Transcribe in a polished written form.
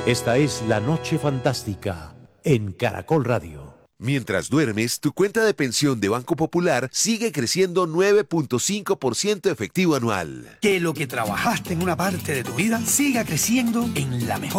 Esta es La Noche Fantástica en Caracol Radio. Mientras duermes, tu cuenta de pensión de Banco Popular sigue creciendo 9.5% efectivo anual. Que lo que trabajaste en una parte de tu vida siga creciendo en la mejor